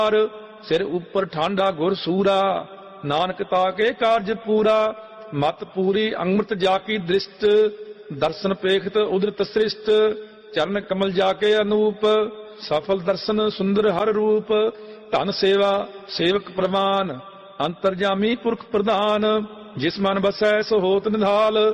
सिर ऊपर ठांडा गुर सूरा, नानक ताके कार्य पूरा। मत पूरी अमृत जाकी दृष्ट, दर्शन पेखत उदरत सृष्ट। चरण कमल जाके अनूप, सफल दर्शन सुंदर हर रूप। धन सेवा सेवक प्रवान, अंतर्जामी पुरख प्रधान। जिस मन बसै सो होत निधाल,